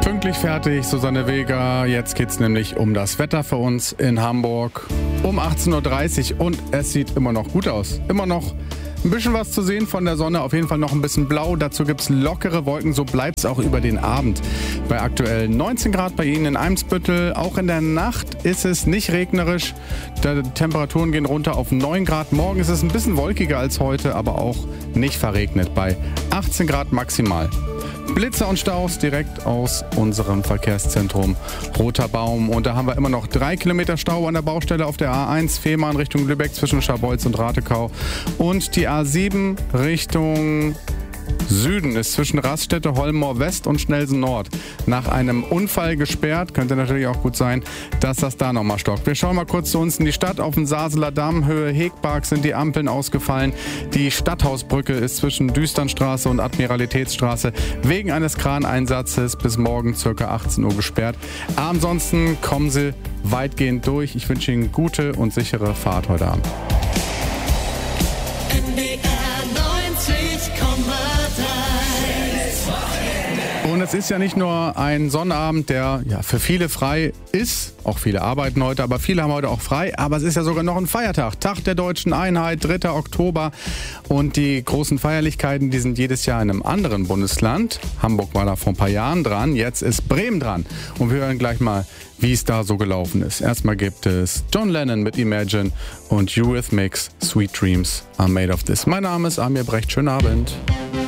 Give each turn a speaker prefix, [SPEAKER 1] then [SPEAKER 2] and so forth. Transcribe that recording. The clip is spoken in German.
[SPEAKER 1] Pünktlich fertig, Susanne Weger. Jetzt geht's nämlich um das Wetter für uns in Hamburg um 18.30 Uhr und es sieht immer noch gut aus. Immer noch ein bisschen was zu sehen von der Sonne, auf jeden Fall noch ein bisschen blau. Dazu gibt's lockere Wolken, so bleibt's auch über den Abend. Bei aktuell 19 Grad bei Ihnen in Eimsbüttel. Auch in der Nacht ist es nicht regnerisch. Die Temperaturen gehen runter auf 9 Grad. Morgen ist es ein bisschen wolkiger als heute, aber auch nicht verregnet bei 18 Grad maximal. Blitzer und Staus direkt aus unserem Verkehrszentrum Roter Baum. Und da haben wir immer noch 3 Kilometer Stau an der Baustelle auf der A1 Fehmarn Richtung Lübeck zwischen Scharbeutz und Ratekau. Und die A7 Richtung Süden ist zwischen Raststätte, Holmmoor West und Schnelsen Nord nach einem Unfall gesperrt. Könnte natürlich auch gut sein, dass das da nochmal stockt. Wir schauen mal kurz zu uns in die Stadt. Auf dem Saseler Damm, Höhe Hegpark, sind die Ampeln ausgefallen. Die Stadthausbrücke ist zwischen Düsternstraße und Admiralitätsstraße wegen eines Kraneinsatzes bis morgen ca. 18 Uhr gesperrt. Ansonsten kommen Sie weitgehend durch. Ich wünsche Ihnen gute und sichere Fahrt heute Abend. Und es ist ja nicht nur ein Sonnabend, der ja für viele frei ist. Auch viele arbeiten heute, aber viele haben heute auch frei. Aber es ist ja sogar noch ein Feiertag. Tag der Deutschen Einheit, 3. Oktober. Und die großen Feierlichkeiten, die sind jedes Jahr in einem anderen Bundesland. Hamburg war da vor ein paar Jahren dran. Jetzt ist Bremen dran. Und wir hören gleich mal, wie es da so gelaufen ist. Erstmal gibt es John Lennon mit Imagine und Eurythmics, Sweet Dreams are made of this. Mein Name ist Amir Brecht. Schönen Abend.